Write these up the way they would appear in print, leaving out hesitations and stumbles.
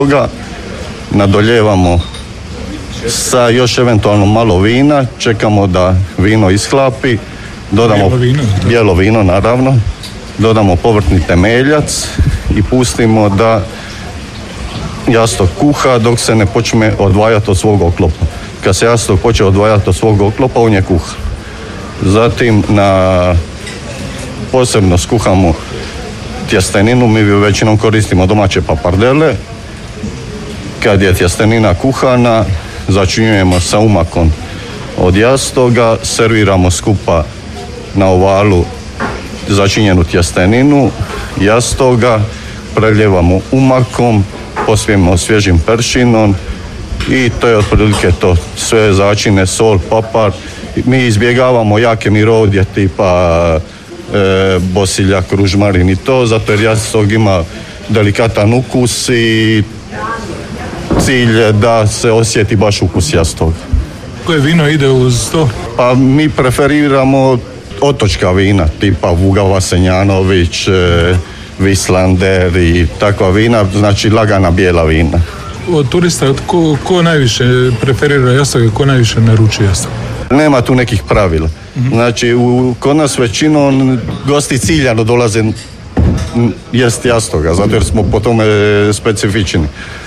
toga nadoljevamo sa još eventualno malo vina, čekamo da vino ishlapi, dodamo bijelo vino naravno, dodamo povrtni temeljac i pustimo da jastok kuha dok se ne počne odvajati od svog oklopa. Kad se jastok počne odvajati od svog oklopa, on je kuha. Zatim posebno skuhamo tjesteninu, mi većinom koristimo domaće papardele. Kad je tjestenina kuhana, začinjujemo sa umakom od jastoga, serviramo skupa na ovalu začinjenu tjesteninu, jastoga, preljevamo umakom, pospijemo svježim peršinom i to je otprilike to. Sve začine, sol, papar. Mi izbjegavamo jake mirodje tipa bosiljak, ružmarin i to, zato jer jastog ima delikatan ukus i cilj je da se osjeti baš ukus jastoga. Koje vino ide uz to? Pa mi preferiramo otočka vina, tipa Vugava, Senjanović, Vislander i takva vina, znači lagana bijela vina. Od turista ko najviše preferira jastoga, ko najviše naruči jastoga? Nema tu nekih pravila. Znači, kod nas većinom gosti ciljano dolaze jest jastoga, zato jer smo po tome specifični.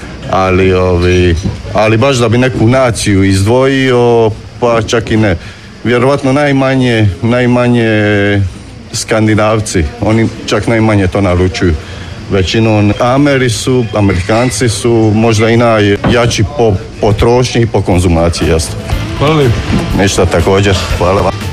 Ali baš da bi neku naciju izdvojio, pa čak i ne. Vjerovatno najmanje Skandinavci, oni čak najmanje to naručuju. Većinom Amerikanci su možda i najjači po potrošnji i po konzumaciji jastoga. Hvala lijepo. Ništa, također. Hvala vam.